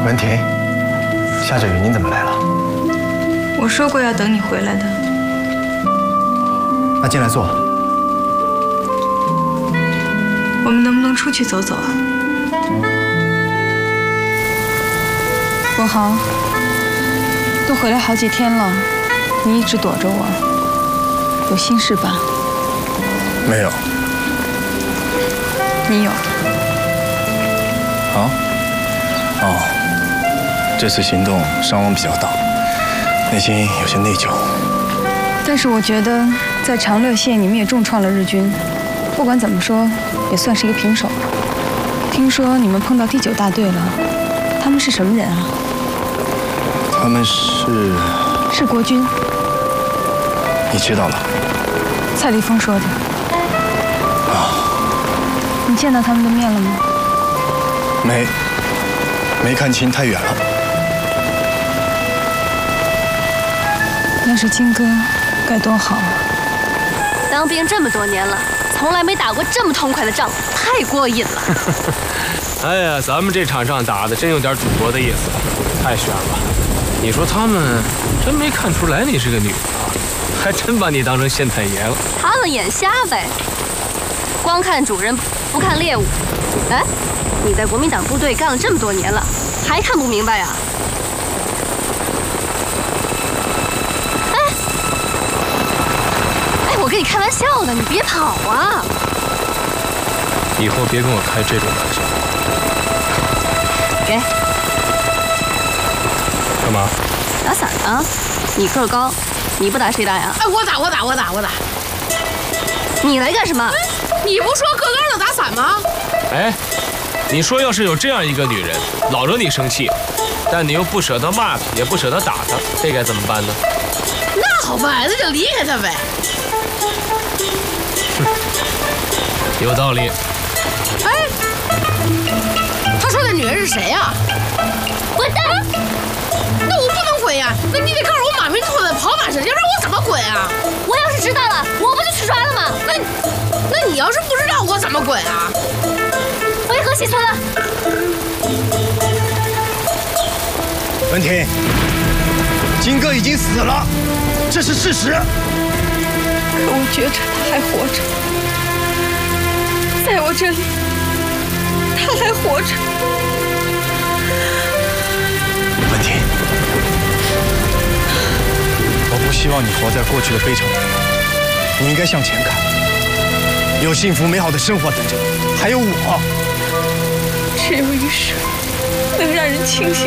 文婷，下着雨，您怎么来了？ 我说过要等你回来的。 那进来坐。 我们能不能出去走走啊？ 国豪，都回来好几天了，你一直躲着我，有心事吧？ 没有。 你有。 啊？哦，这次行动伤亡比较大，内心有些内疚。 但是我觉得，在长乐县你们也重创了日军，不管怎么说，也算是一个平手。听说你们碰到第9大队了，他们是什么人啊？ 他们是国军。 你知道了？ 蔡立峰说的。 啊。 你见到他们的面了吗？没看清，太远了。要是金哥，该多好啊！ 当兵这么多年了，从来没打过这么痛快的仗，太过瘾了。 哎呀，咱们这场仗打的真有点祖国的意思，太悬了。你说他们真没看出来你是个女的，还真把你当成县太爷了。 他们眼瞎呗，光看主人不看猎物。哎，你在国民党部队干了这么多年了，还看不明白呀？哎，我跟你开玩笑的，你别跑啊！ 以后别跟我开这种玩笑。 给。 干嘛？ 打伞啊！你个儿高，你不打谁打呀？ 哎，我打。 你来干什么？ 你不说个高的打伞吗？ 哎，你说要是有这样一个女人，老惹你生气，但你又不舍得骂她，也不舍得打她，这该怎么办呢？ 那好办，那就离开她呗。 有道理。 哎，他说的女人是谁呀？ 滚蛋！ 那我不能滚呀！那你得告诉我马明兔的跑马上，要不然我怎么滚啊？ 我要是知道了，我不就去抓了吗？ 那你要是不知道，我怎么滚啊？ 为何心酸了？ 文婷，金哥已经死了，这是事实。 可我觉着他还活着，在我这里，他还活着。 文婷，我不希望你活在过去的悲愁里，你应该向前看，有幸福美好的生活等着你，还有我。 只有雨水能让人清醒。